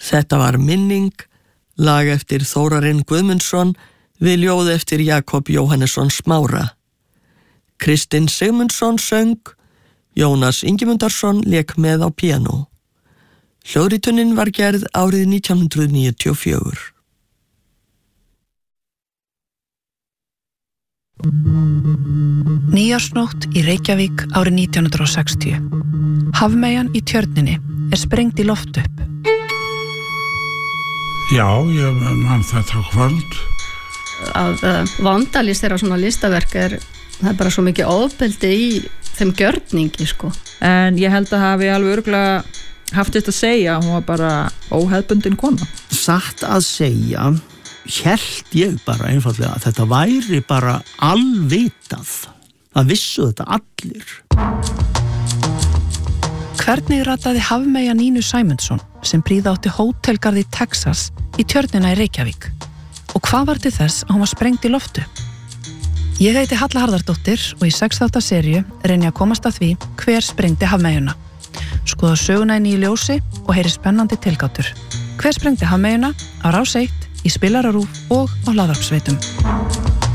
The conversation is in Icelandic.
Þetta var Minning, lag eftir Þórarinn Guðmundsson við ljóð eftir Jakob Jóhannesson Smára. Kristinn Sigmundsson söng, Jónas Ingimundarsson lék með á píanó. Hljóðritunin var gerð árið 1994. Nýársnótt í Reykjavík árið 1960. Hafmeyjan í Tjörninni sprengd í loft upp. Já, ég man þetta kvöld. Að vandalistera svona listaverk það er bara svo mikið ofbeldi í þeim gjörningi, sko. En ég held að hafi alveg örugglega haft þetta að segja, hún var bara óhefðbundin kona. Satt að segja, hélt ég bara einfallega að þetta væri bara alvitað. Það vissu þetta allir. Hvernig rataði hafmeyja Nínu Sæmundsson sem prýða átti hótelgarð í Texas í Tjörnina í Reykjavík? Og hvað var til þess að hún var sprengd í loftu? Ég heiti Halla Harðardóttir og í 6 þátta seríu reyni að komast að því hver sprengdi hafmeyjuna. Skoða söguna í nýju ljósi og heyri spennandi tilgátur. Hver sprengdi hafmeyjuna á Rás 1, í Spilararúf og á Hlaðvarpsveitum.